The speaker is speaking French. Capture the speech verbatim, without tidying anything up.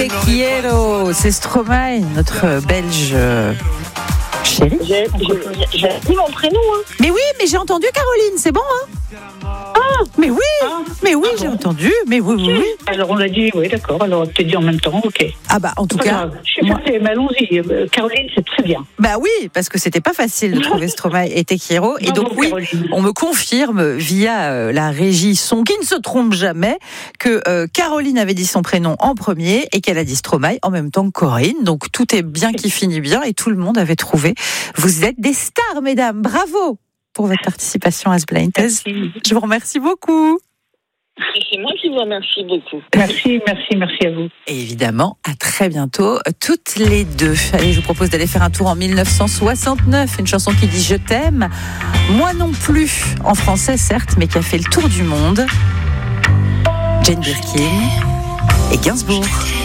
Te quiero, c'est Stromae, notre belge euh, chérie. J'ai, j'ai, j'ai dit mon prénom, hein. Mais oui, mais j'ai entendu Caroline, c'est bon, hein? Ah, mais oui, Ah, mais oui, ah j'ai bon. entendu, mais oui, oui, oui. Alors on a dit, oui, d'accord, alors on t'a dit en même temps, ok. Ah bah, en tout Pas cas, grave. Je suis moi- passée, mais allons-y. Euh, Caroline, c'est très bien. bah oui, parce que c'était pas facile de trouver Stromae et Te quiero, et Bravo, donc oui, Caroline. on me confirme via euh, la régie son qui ne se trompe jamais que euh, Caroline avait dit son prénom en premier et qu'elle a dit Stromae en même temps que Corinne. Donc tout est bien qui finit bien et tout le monde avait trouvé. Vous êtes des stars, mesdames. Bravo pour votre participation à ce blind test. Merci. Je vous remercie beaucoup. C'est moi qui vous remercie beaucoup. Merci, merci, merci à vous. Et évidemment, à très bientôt, toutes les deux. Allez, je vous propose d'aller faire un tour en mille neuf cent soixante-neuf, une chanson qui dit « Je t'aime ». Moi non plus, en français certes, mais qui a fait le tour du monde. Jane Birkin et Gainsbourg.